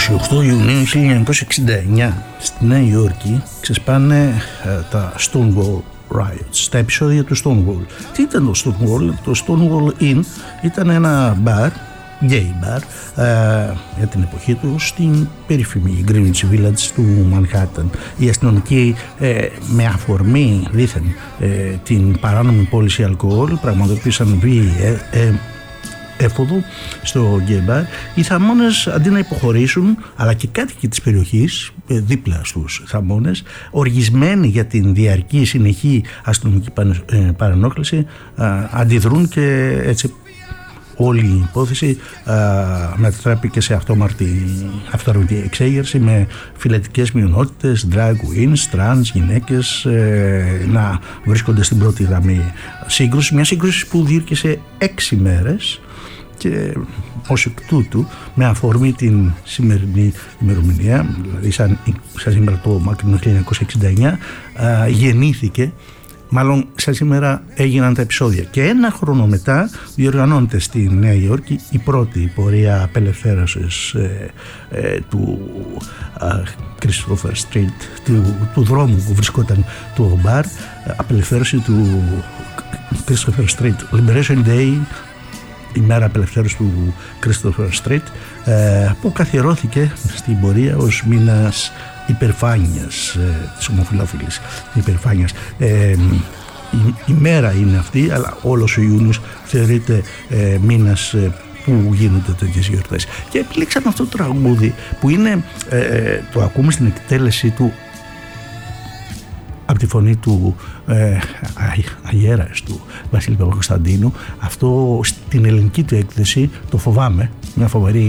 28 Ιουνίου 1969 στη Νέα Υόρκη ξεσπάνε τα Stonewall Riots, τα επεισόδια του Stonewall. Τι ήταν το Stonewall? Το Stonewall Inn ήταν ένα μπαρ, gay bar, για την εποχή του στην περίφημη Greenwich Village του Manhattan. Οι αστυνομικοί με αφορμή δήθεν την παράνομη πώληση αλκοόλ πραγματοποίησαν βίαιη έφοδο στο gay bar. Οι θαμώνες αντί να υποχωρήσουν, αλλά και κάτοικοι της περιοχής δίπλα στους θαμώνες, οργισμένοι για την διαρκή συνεχή αστυνομική παρενόχληση, αντιδρούν και έτσι όλη η υπόθεση μετατράπηκε σε αυτόματη εξέγερση με φυλετικές μειονότητες, drag queens, trans γυναίκες να βρίσκονται στην πρώτη γραμμή σύγκρουση. Μια σύγκρουση που διήρκησε 6 μέρες και ως εκ τούτου, με αφορμή την σημερινή ημερομηνία, δηλαδή σαν σήμερα το μακρινό 1969, γεννήθηκε, μάλλον σαν σήμερα έγιναν τα επεισόδια, και ένα χρόνο μετά διοργανώνεται στη Νέα Υόρκη η πρώτη πορεία απελευθέρωσης του Christopher Street, του δρόμου που βρισκόταν το μπαρ, απελευθέρωση του Christopher Street, Liberation Day, η μέρα απελευθέρωση του Christopher Street, που καθιερώθηκε στην πορεία ως μήνας υπερφάνειας της ομοφυλόφιλης υπερφάνειας. Η μέρα είναι αυτή, αλλά όλος ο Ιούνιος θεωρείται μήνας που γίνονται τέτοιες γιορτές. Και επιλέξαμε αυτό το τραγούδι που είναι, το ακούμε στην εκτέλεση του από τη φωνή του αγέρας του Βασίλη Παπακοσταντίνου. Αυτό στην ελληνική του έκθεση, το Φοβάμαι, μια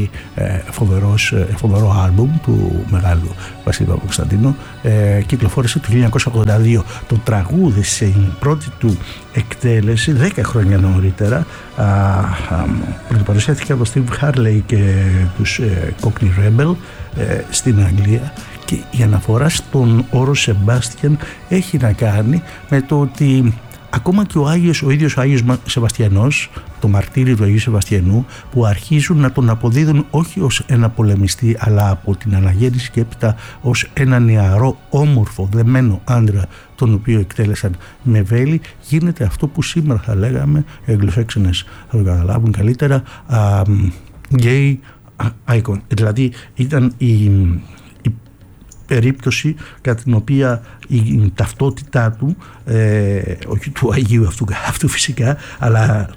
φοβερό άλμπουμ του μεγάλου Βασίλη Παπακοσταντίνου, κυκλοφόρησε το 1982. Το τραγούδι στην πρώτη του εκτέλεση 10 χρόνια νωρίτερα πρωτοπαρουσιάστηκε από τον Steve Harley και τους Cockney Rebel στην Αγγλία. Και η αναφορά στον όρο Σεμπάστιαν έχει να κάνει με το ότι ακόμα και ο ίδιος ο Άγιος Σεβαστιανός, το μαρτύριο του Αγίου Σεβαστιανού, που αρχίζουν να τον αποδίδουν όχι ως ένα πολεμιστή, αλλά από την αναγέννηση και έπειτα ως ένα νεαρό, όμορφο, δεμένο άντρα, τον οποίο εκτέλεσαν με βέλη, γίνεται αυτό που σήμερα θα λέγαμε, οι Αγγλοσάξονες θα το καταλάβουν καλύτερα, gay icon. Δηλαδή ήταν η περίπτωση κατά την οποία η ταυτότητά του, όχι του Αγίου αυτού φυσικά, αλλά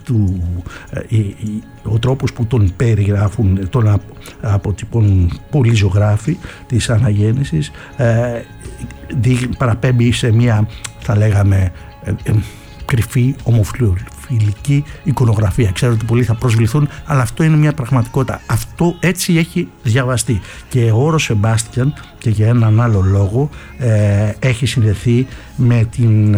ο τρόπος που τον περιγράφουν, τον αποτυπώνουν πολλοί ζωγράφοι της αναγέννησης, παραπέμπει σε μια, θα λέγαμε, κρυφή ομοφιλική εικονογραφία. Ξέρω ότι πολλοί θα προσβληθούν, αλλά αυτό είναι μια πραγματικότητα. Αυτό έτσι έχει διαβαστεί. Και ο όρος Σεμπάστιαν, και για έναν άλλο λόγο, έχει συνδεθεί με την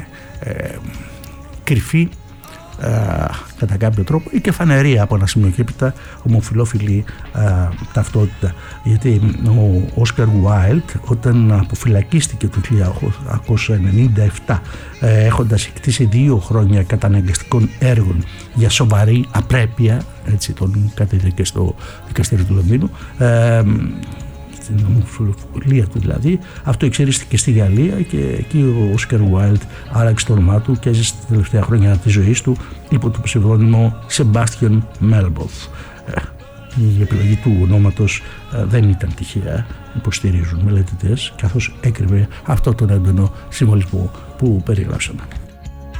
κρυφή, κατά κάποιο τρόπο, ή και φανερή από ένα σημείο και έπειτα ομοφυλόφιλη ταυτότητα. Γιατί ο Όσκαρ Γουάιλντ, όταν αποφυλακίστηκε το 1897, έχοντας εκτίσει 2 χρόνια καταναγκαστικών έργων για σοβαρή απρέπεια, έτσι τον κατέδικε στο δικαστήριο του Λονδίνου, στην ομοφυλοφιλία του δηλαδή, αυτό εξερίστηκε στη Γαλλία, και εκεί ο Όσκαρ Γουάιλντ άλλαξε το όνομά του και έζησε τα τελευταία χρόνια της ζωής του υπό το ψευδόνυμο Sebastian Melboth. Η επιλογή του ονόματος δεν ήταν τυχαία, υποστηρίζουν μελετητές, καθώς έκρυβε αυτό τον έντονο συμβολισμό που περιγράψαμε.